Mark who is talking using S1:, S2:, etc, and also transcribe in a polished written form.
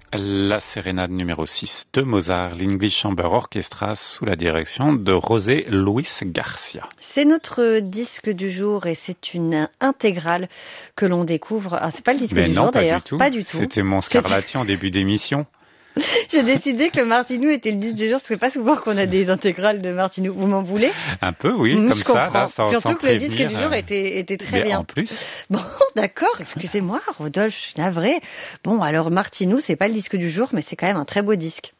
S1: La sérénade numéro 6 de Mozart, l'English Chamber Orchestra sous la direction de José Luis Garcia.
S2: C'est notre disque du jour et c'est une intégrale que l'on découvre. Ah, c'est pas le disque du jour d'ailleurs,
S1: pas du tout. C'était mon Scarlatti en début d'émission.
S2: J'ai décidé que le Martinou était le disque du jour, parce que c'est pas souvent qu'on a des intégrales de Martinou. Vous m'en voulez?
S1: Un peu, oui, comme
S2: je comprends.
S1: ça, là,
S2: Surtout
S1: sans
S2: que le disque du jour était très bien.
S1: En plus.
S2: Bon, d'accord, excusez-moi, Rodolphe, je suis navrée. Bon, alors Martinou, c'est pas le disque du jour, mais c'est quand même un très beau disque.